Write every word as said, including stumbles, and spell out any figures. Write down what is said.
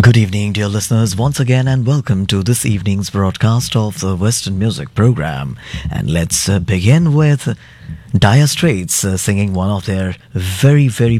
Good evening, dear listeners, once again, and welcome to this evening's broadcast of the Western Music Program. And let's uh, begin with Dire Straits uh, singing one of their very, very